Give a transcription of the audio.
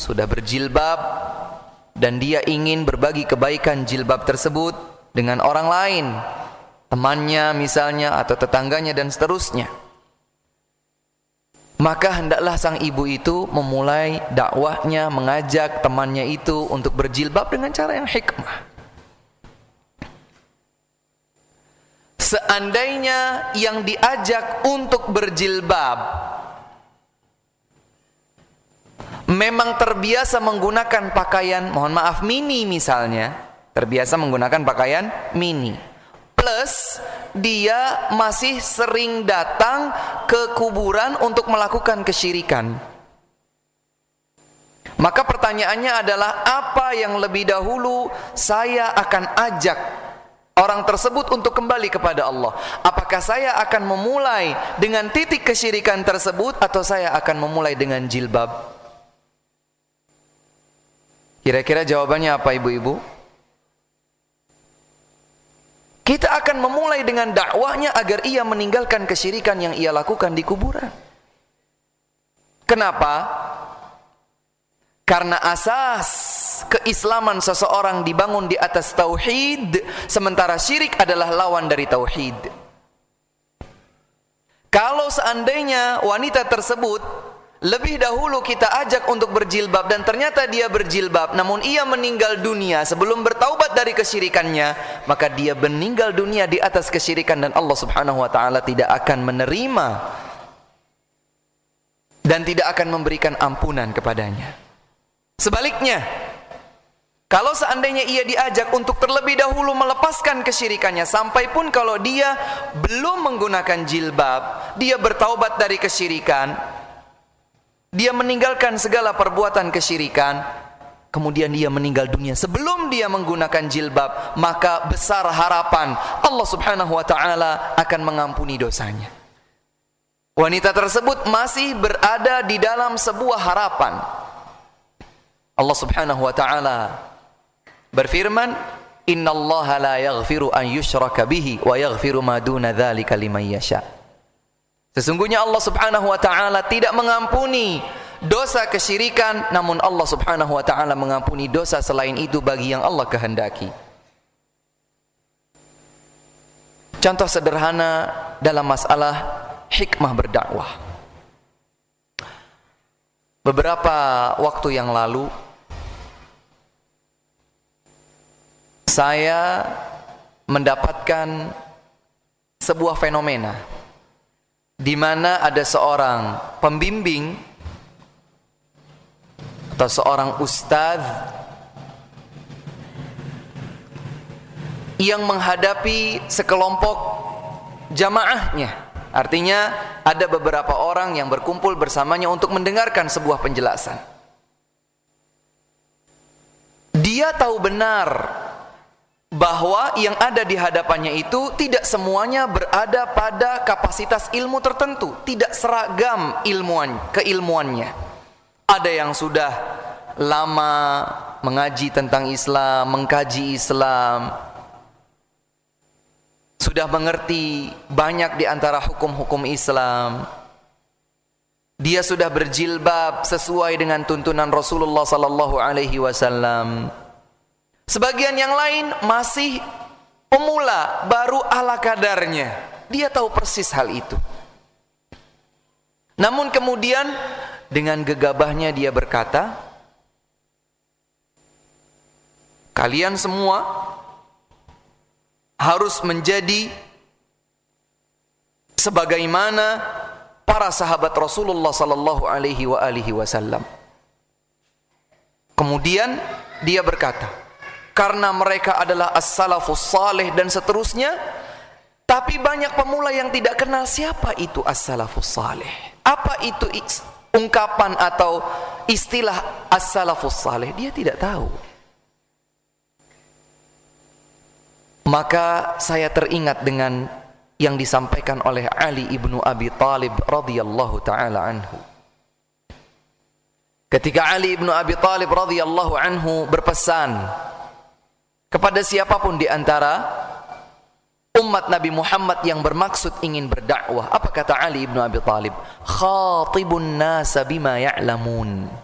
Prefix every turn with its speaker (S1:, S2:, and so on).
S1: sudah berjilbab dan dia ingin berbagi kebaikan jilbab tersebut dengan orang lain, temannya misalnya atau tetangganya dan seterusnya, maka hendaklah sang ibu itu memulai dakwahnya, mengajak temannya itu untuk berjilbab dengan cara yang hikmah. Seandainya yang diajak untuk berjilbab memang terbiasa menggunakan pakaian, mohon maaf, mini misalnya, terbiasa menggunakan pakaian mini, plus dia masih sering datang ke kuburan untuk melakukan kesyirikan, maka pertanyaannya adalah, apa yang lebih dahulu saya akan ajak orang tersebut untuk kembali kepada Allah? Apakah saya akan memulai dengan titik kesyirikan tersebut, atau saya akan memulai dengan jilbab? Kira-kira jawabannya apa ibu-ibu? Kita akan memulai dengan dakwahnya agar ia meninggalkan kesyirikan yang ia lakukan di kuburan. Kenapa? Karena asas keislaman seseorang dibangun di atas tauhid, sementara syirik adalah lawan dari tauhid. Kalau seandainya wanita tersebut lebih dahulu kita ajak untuk berjilbab dan ternyata dia berjilbab namun ia meninggal dunia sebelum bertaubat dari kesyirikannya, maka dia meninggal dunia di atas kesyirikan dan Allah Subhanahu wa taala tidak akan menerima dan tidak akan memberikan ampunan kepadanya. Sebaliknya, kalau seandainya ia diajak untuk terlebih dahulu melepaskan kesyirikannya, sampai pun kalau dia belum menggunakan jilbab, dia bertaubat dari kesyirikan, dia meninggalkan segala perbuatan kesyirikan, kemudian dia meninggal dunia sebelum dia menggunakan jilbab, maka besar harapan Allah Subhanahu wa taala akan mengampuni dosanya. Wanita tersebut masih berada di dalam sebuah harapan. Allah Subhanahu wa taala berfirman, "Innallaha la yaghfiru an yushraka bihi wa yaghfiru ma duna dzalika liman yasha." Sesungguhnya Allah Subhanahu wa taala tidak mengampuni dosa kesyirikan, namun Allah Subhanahu wa taala mengampuni dosa selain itu bagi yang Allah kehendaki. Contoh sederhana dalam masalah hikmah berdakwah. Beberapa waktu yang lalu saya mendapatkan sebuah fenomena di mana ada seorang pembimbing atau seorang ustadz yang menghadapi sekelompok jamaahnya. Artinya ada beberapa orang yang berkumpul bersamanya untuk mendengarkan sebuah penjelasan. Dia tahu benar bahwa yang ada di hadapannya itu tidak semuanya berada pada kapasitas ilmu tertentu, tidak seragam keilmuannya. Ada yang sudah lama mengaji tentang Islam, mengkaji Islam, sudah mengerti banyak di antara hukum-hukum Islam. Dia sudah berjilbab sesuai dengan tuntunan Rasulullah sallallahu alaihi wasallam. Sebagian yang lain masih pemula, baru ala kadarnya. Dia tahu persis hal itu. Namun kemudian dengan gegabahnya dia berkata, kalian semua harus menjadi sebagaimana para sahabat Rasulullah sallallahu alaihi wasallam. Kemudian dia berkata, karena mereka adalah as-salafus salih dan seterusnya. Tapi banyak pemula yang tidak kenal siapa itu as-salafus salih. Apa itu ungkapan atau istilah as-salafus salih? Dia tidak tahu. Maka saya teringat dengan yang disampaikan oleh Ali ibnu Abi Thalib radhiyallahu taala anhu. Ketika Ali ibnu Abi Thalib radhiyallahu anhu berpesan kepada siapapun di antara umat Nabi Muhammad yang bermaksud ingin berdakwah, apa kata Ali ibnu Abi Thalib? Khatibun nasa bima ya'lamun.